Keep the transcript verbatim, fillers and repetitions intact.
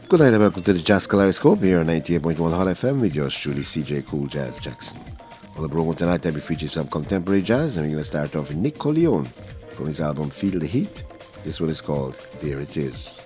Good night and welcome to the Jazz Kaleidoscope here on ninety-eight point one Hot F M with yours truly, C J Cool Jazz Jackson. On the program tonight, I'll be featuring some contemporary jazz, and we're going to start off with Nick Corleone from his album Feel the Heat. This one is called There It Is.